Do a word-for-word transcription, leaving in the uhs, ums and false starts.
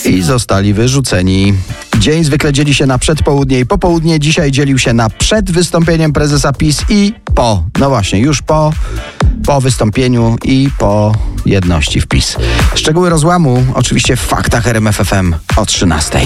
i zostali wyrzuceni. Dzień zwykle dzieli się na przedpołudnie i popołudnie. Dzisiaj dzielił się na przed wystąpieniem prezesa PiS i po. No właśnie, już po, po wystąpieniu i po jedności w PiS. Szczegóły rozłamu oczywiście w faktach R M F F M o trzynastej.